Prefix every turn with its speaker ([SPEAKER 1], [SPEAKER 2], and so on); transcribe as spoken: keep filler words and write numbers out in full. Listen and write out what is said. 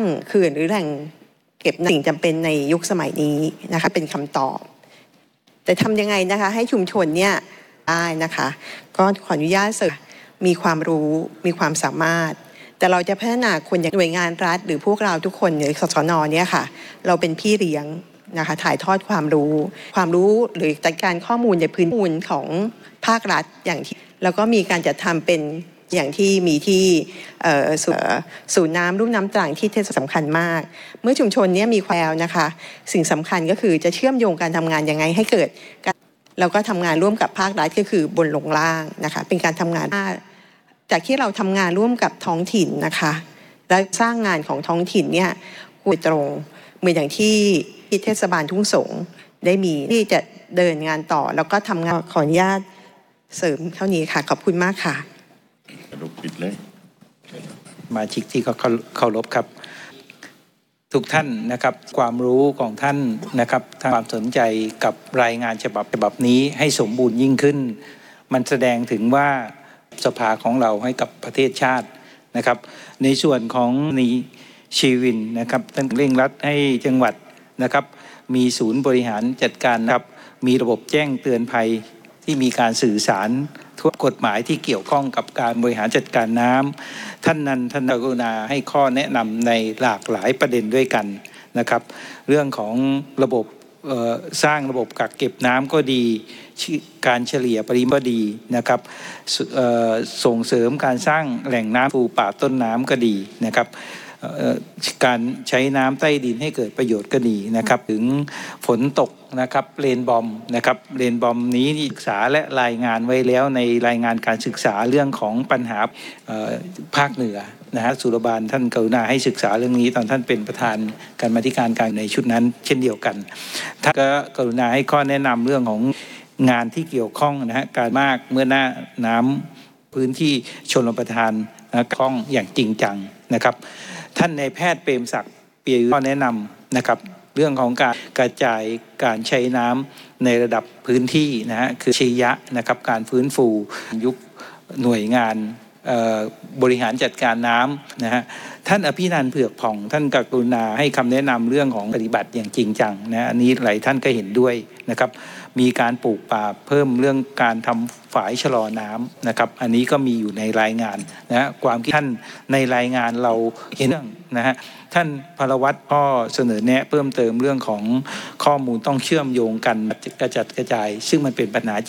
[SPEAKER 1] เขื่อนหรือแหล่งเก็บสิ่งจำเป็นในยุคสมัยนี้นะคะเป็นคำตอบแต่ทำยังไงนะคะให้ชุมชนเนี่ยได้นะคะก็ขออนุญาตเสริมมีความรู้มีความสามารถแต่เราจะพัฒนาคนอย่างหน่วยงานรัฐหรือพวกเราทุกคนในสสนเนี่ยค่ะเราเป็นพี่เลี้ยงนะคะถ่ายทอดความรู้ความรู้หรือจัดการข้อมูลในพื้นที่ของภาครัฐอย่างที่แล้วก็มีการจัดทำเป็นอย่างที่มีที่ศูนย์น้ำรุ่มน้ำตรังที่เทศสำคัญมากเมื่อชุมชนนี้มีความแล้วนะคะสิ่งสำคัญก็คือจะเชื่อมโยงการทำงานยังไงให้เกิดแล้วก็ทำงานร่วมกับภาครัฐก็คือบนลงล่างนะคะเป็นการทำงานจากที่เราทำงานร่วมกับท้องถิ่นนะคะและสร้างงานของท้องถิ่นเนี่ยคุยตรงเหมือนอย่างที่เทศบาลทุ่งสงได้มีที่จะเดินงานต่อแล้วก็ทำงานขออนุญาตเสริมเท่านี้ค่ะขอบคุณมากค่ะ
[SPEAKER 2] ปิดเลย
[SPEAKER 3] สมาชิกที่เคารพครับทุกท่านนะครับความรู้ของท่านนะครับความสนใจกับรายงานฉบับฉบับนี้ให้สมบูรณ์ยิ่งขึ้นมันแสดงถึงว่าสภาของเราให้กับประเทศชาตินะครับในส่วนของนี้ชีวินนะครับท่านเร่งรัดให้จังหวัดนะครับมีศูนย์บริหารจัดการครับมีระบบแจ้งเตือนภัยที่มีการสื่อสารทุกกฎหมายที่เกี่ยวข้องกับการบริหารจัดการน้ำท่านนั้นท่านกรุณาให้ข้อแนะนำในหลากหลายประเด็นด้วยกันนะครับเรื่องของระบบสร้างระบบกักเก็บน้ำก็ดีการเฉลี่ยปริมาณก็ดีนะครับส่งเสริมการสร้างแหล่งน้ำภูป่าต้นน้ำก็ดีนะครับการใช้น้ำใต้ดินให้เกิดประโยชน์ก็ดีนะครับถึงฝนตกนะครับเรนบอมนะครับเรนบอมนี้ศึกษาและรายงานไว้แล้วในรายงานการศึกษาเรื่องของปัญหาภาคเหนือนะฮะสุรบาลท่านกรุณาให้ศึกษาเรื่องนี้ตอนท่านเป็นประธานกรรมาธิการการในชุดนั้นเช่นเดียวกันท่านก็กรุณาให้ข้อแนะนำเรื่องของงานที่เกี่ยวข้องนะฮะการมากเมื่อหน้าน้ำพื้นที่ชลประทานคล่องอย่างจริงจังนะครับท่านนายแพทย์เปรมศักดิ์เปียข้อแนะนำนะครับเรื่องของการกระจายการใช้น้ำในระดับพื้นที่นะฮะคือชียะนะครับการฟื้นฟูยุคหน่วยงานบริหารจัดการน้ำนะฮะท่านอภินันท์เผือกผ่องท่านกรุณาให้คำแนะนำเรื่องของปฏิบัติอย่างจริงจังนะอันนี้หลายท่านก็เห็นด้วยนะครับมีการปลูกป่าเพิ่มเรื่องการทำฝายชะลอน้ำนะครับอันนี้ก็มีอยู่ในรายงานนะฮะความคิดท่านในรายงานเราเห็นเรื่องนะฮะท่านพลวัตก็เสนอแนะเพิ่มเติมเรื่องของข้อมูลต้องเชื่อมโยงกันกระจัดกระจายซึ่งมันเป็นปัญหา